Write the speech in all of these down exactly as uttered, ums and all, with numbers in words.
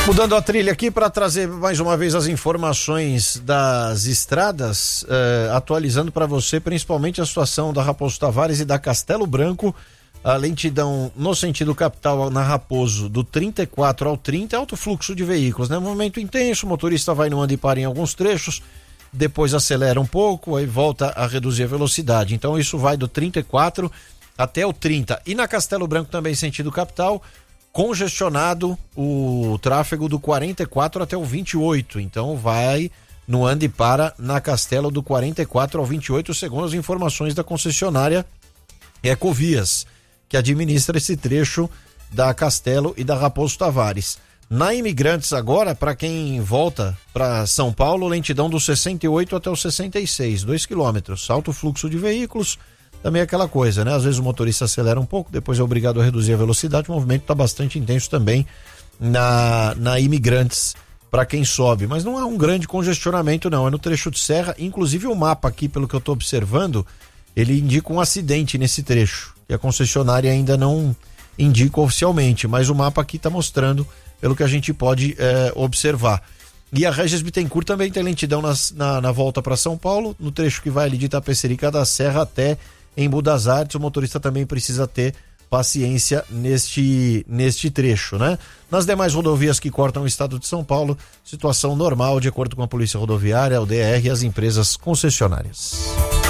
Mudando a trilha aqui para trazer mais uma vez as informações das estradas, eh, atualizando para você principalmente a situação da Raposo Tavares e da Castelo Branco. A lentidão no sentido capital na Raposo do trinta e quatro ao trinta, alto fluxo de veículos, né? Movimento intenso, o motorista vai no anda e para em alguns trechos, depois acelera um pouco, aí volta a reduzir a velocidade. Então isso vai do trinta e quatro até o trinta. E na Castelo Branco também sentido capital, congestionado o tráfego do quarenta e quatro até o vinte e oito. Então vai no anda e para na Castelo do quarenta e quatro ao vinte e oito, segundo as informações da concessionária Ecovias, que administra esse trecho da Castelo e da Raposo Tavares. Na Imigrantes agora, para quem volta para São Paulo, lentidão do sessenta e oito até o sessenta e seis, dois quilômetros, alto fluxo de veículos, também aquela coisa, né? Às vezes o motorista acelera um pouco, depois é obrigado a reduzir a velocidade, o movimento está bastante intenso também na, na Imigrantes, para quem sobe, mas não há um grande congestionamento não, é no trecho de serra, inclusive o mapa aqui, pelo que eu estou observando, ele indica um acidente nesse trecho, que a concessionária ainda não indica oficialmente, mas o mapa aqui está mostrando, pelo que a gente pode é, observar. E a Regis Bittencourt também tem lentidão nas, na, na volta para São Paulo, no trecho que vai ali de Itapecerica da Serra até Embu das Artes. O motorista também precisa ter paciência neste, neste trecho, né? Nas demais rodovias que cortam o estado de São Paulo, situação normal, de acordo com a Polícia Rodoviária, o D R e as empresas concessionárias.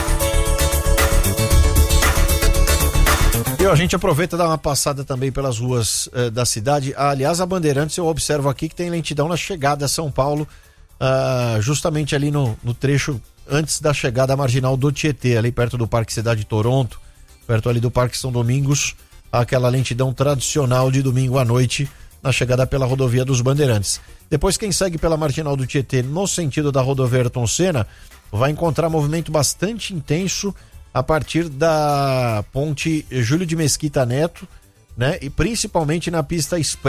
E a gente aproveita e dá uma passada também pelas ruas eh, da cidade. Ah, aliás, a Bandeirantes eu observo aqui que tem lentidão na chegada a São Paulo, ah, justamente ali no, no trecho antes da chegada à marginal do Tietê, ali perto do Parque Cidade de Toronto, perto ali do Parque São Domingos, aquela lentidão tradicional de domingo à noite na chegada pela rodovia dos Bandeirantes. Depois quem segue pela marginal do Tietê no sentido da rodovia Ayrton Senna vai encontrar movimento bastante intenso a partir da ponte Júlio de Mesquita Neto, né? E principalmente na pista expressa